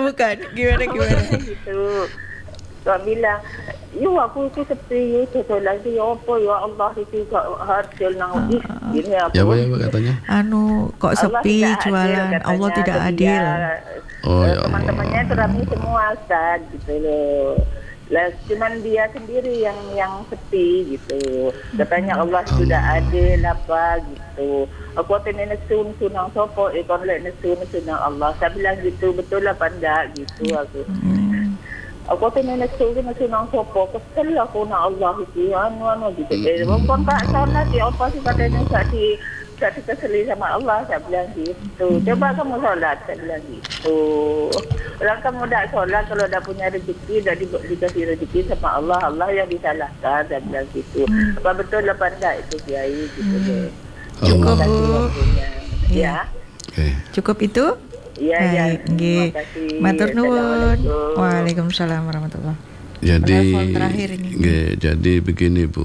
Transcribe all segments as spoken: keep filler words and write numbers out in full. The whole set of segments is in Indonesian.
bukan. Gimana gimana? Gitu. Kau bilang, you aku itu sepi, you tu lagi apa ya Allah itu hasil nang ini apa? Ya apa ya apa katanya? Anu kok sepi jualan, Allah tidak adil. Oh ya Allah. Teman-temannya itu kami semua Ustaz gitu loh. Lah cuman dia sendiri yang yang sepi gitu. Katanya Allah sudah adil apa gitu. Aku tanya nesun sunang sopo, ikon lek nesun sunang Allah. Saya bilang gitu, betul apa enggak gitu aku. Aku tanya nesun sunang sopo, kesel aku nak Allah itu anu anu gitu. Eh, bukan tak salah dia apa sih katanya tak di tak dikeseli sama Allah. Saya bilang gitu. Coba kamu sholat, saya bilang gitu. Kalau kamu tak sholat, kalau dah punya rezeki, dah di, dikasih rezeki sama Allah, Allah yang disalahkan, saya bilang gitu. Apa betul apa enggak itu Kiai gitu deh. Cukup Bu. Ya. Okay. Cukup itu? Iya, iya. Nggih. Matur nuwun. Waalaikumsalam warahmatullahi. Jadi terakhir ini. Nggih, jadi begini Bu.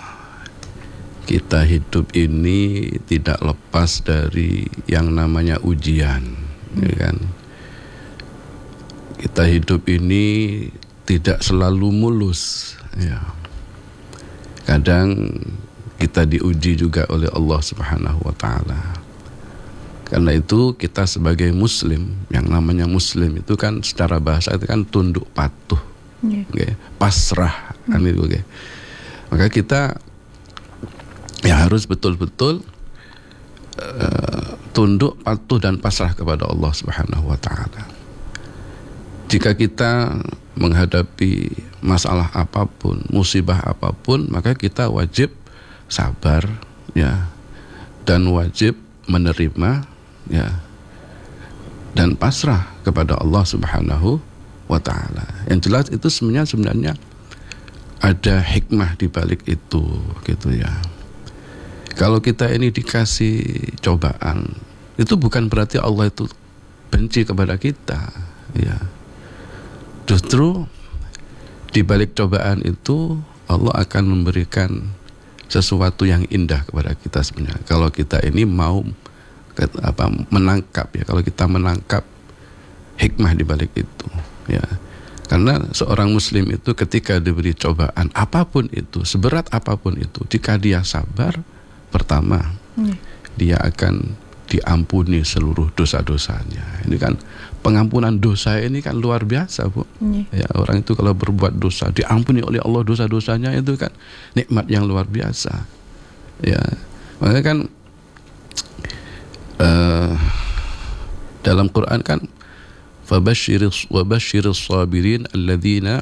Kita hidup ini tidak lepas dari yang namanya ujian, hmm. ya kan? Kita hidup ini tidak selalu mulus, ya. Kadang kita diuji juga oleh Allah Subhanahu wa taala. Karena itu kita sebagai muslim, yang namanya muslim itu kan secara bahasa itu kan tunduk patuh, yeah. okay? pasrah, hmm. kan itu, okay? Maka kita ya harus betul-betul uh, tunduk, patuh dan pasrah kepada Allah Subhanahu wa taala. Jika kita menghadapi masalah apapun, musibah apapun, maka kita wajib sabar ya, dan wajib menerima ya, dan pasrah kepada Allah Subhanahu wa taala. Yang jelas itu sebenarnya sebenarnya ada hikmah di balik itu gitu ya. Kalau kita ini dikasih cobaan, itu bukan berarti Allah itu benci kepada kita, ya. Justru di balik cobaan itu Allah akan memberikan sesuatu yang indah kepada kita sebenarnya. Kalau kita ini mau apa menangkap ya, kalau kita menangkap hikmah di balik itu, ya. Karena seorang muslim itu ketika diberi cobaan apapun itu, seberat apapun itu, jika dia sabar, pertama, hmm. dia akan diampuni seluruh dosa-dosanya. Ini kan pengampunan dosa ini kan luar biasa, Bu. Hmm. Ya, orang itu kalau berbuat dosa diampuni oleh Allah dosa-dosanya, itu kan nikmat yang luar biasa. Ya, makanya kan uh, dalam Quran kan fabasyiris wabasyiris sabirin alladzina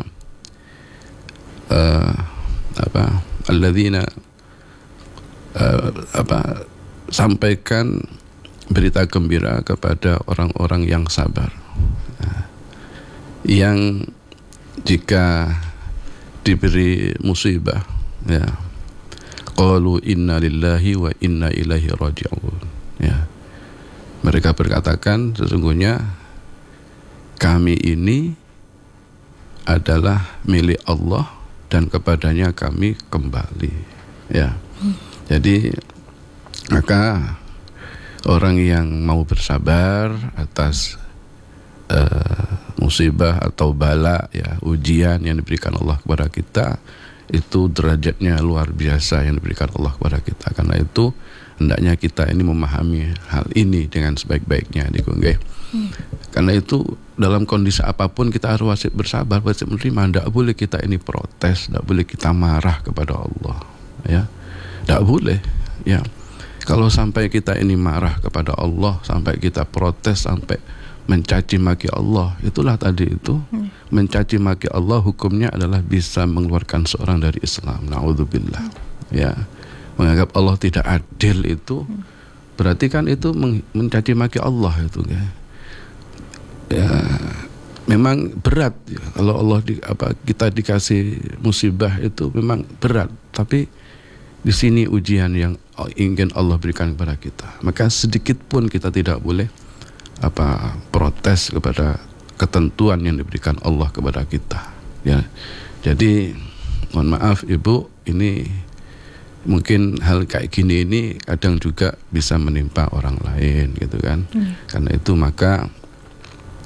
uh, apa alladzina Uh, apa sampaikan berita gembira kepada orang-orang yang sabar, uh, yang jika diberi musibah ya qalu inna lillahi wa inna ilaihi raji'un, ya, mereka berkatakan sesungguhnya kami ini adalah milik Allah dan kepadanya kami kembali, ya. Jadi maka orang yang mau bersabar atas uh, musibah atau bala ya, ujian yang diberikan Allah kepada kita, itu derajatnya luar biasa yang diberikan Allah kepada kita. Karena itu hendaknya kita ini memahami hal ini dengan sebaik-baiknya, hmm. Karena itu dalam kondisi apapun kita harus wajib bersabar, wajib menerima. Tidak boleh kita ini protes, tidak boleh kita marah kepada Allah, ya. Tidak boleh, ya. Kalau sampai kita ini marah kepada Allah, sampai kita protes, sampai mencaci maki Allah, itulah tadi itu hmm. mencaci maki Allah hukumnya adalah bisa mengeluarkan seorang dari Islam. Na'udzubillah, hmm. ya. Menganggap Allah tidak adil itu hmm. berarti kan itu mencaci maki Allah itu, ya. Ya, memang berat ya. Kalau Allah di, apa kita dikasih musibah itu memang berat, tapi di sini ujian yang ingin Allah berikan kepada kita. Maka sedikit pun kita tidak boleh apa protes kepada ketentuan yang diberikan Allah kepada kita, ya. Jadi mohon maaf Ibu, ini mungkin hal kayak gini ini kadang juga bisa menimpa orang lain gitu kan. Hmm. Karena itu maka